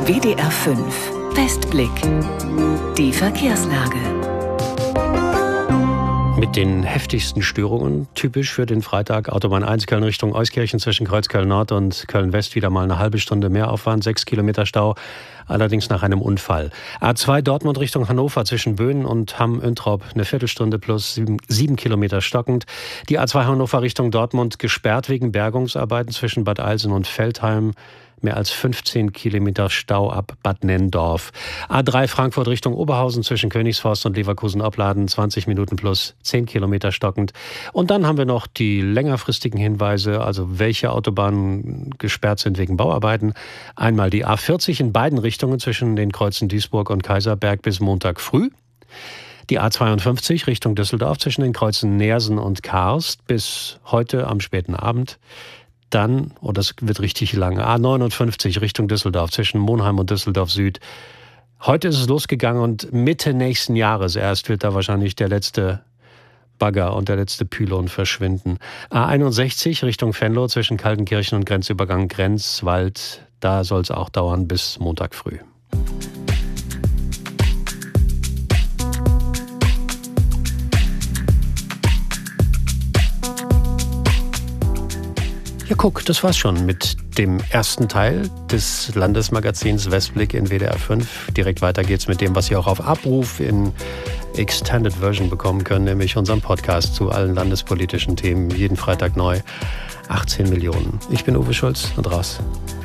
WDR 5 Westblick. Die Verkehrslage. Mit den heftigsten Störungen, typisch für den Freitag, Autobahn 1 Köln Richtung Euskirchen zwischen Kreuzköln Nord und Köln West wieder mal eine halbe Stunde mehr Aufwand, 6 Kilometer Stau, allerdings nach einem Unfall. A2 Dortmund Richtung Hannover zwischen Böhnen und Hamm-Üntrop eine Viertelstunde plus 7 Kilometer stockend. Die A2 Hannover Richtung Dortmund gesperrt wegen Bergungsarbeiten zwischen Bad Eilsen und Veltheim. Mehr als 15 Kilometer Stau ab Bad Nenndorf. A3 Frankfurt Richtung Oberhausen zwischen Königsforst und Leverkusen-Opladen, 20 Minuten plus 10 Kilometer stockend. Und dann haben wir noch die längerfristigen Hinweise, also welche Autobahnen gesperrt sind wegen Bauarbeiten. Einmal die A40 in beiden Richtungen zwischen den Kreuzen Duisburg und Kaiserberg bis Montag früh. Die A52 Richtung Düsseldorf zwischen den Kreuzen Neersen und Karst bis heute am späten Abend. Dann, das wird richtig lang, A59 Richtung Düsseldorf zwischen Monheim und Düsseldorf Süd. Heute ist es losgegangen und Mitte nächsten Jahres erst wird da wahrscheinlich der letzte Bagger und der letzte Pylon verschwinden. A61 Richtung Venlo zwischen Kaltenkirchen und Grenzübergang Grenzwald. Da soll es auch dauern bis Montag früh. Ja, guck, das war's schon mit dem ersten Teil des Landesmagazins Westblick in WDR 5. Direkt weiter geht's mit dem, was Sie auch auf Abruf in Extended Version bekommen können, nämlich unserem Podcast zu allen landespolitischen Themen, jeden Freitag neu. 18 Millionen. Ich bin Uwe Schulz und raus.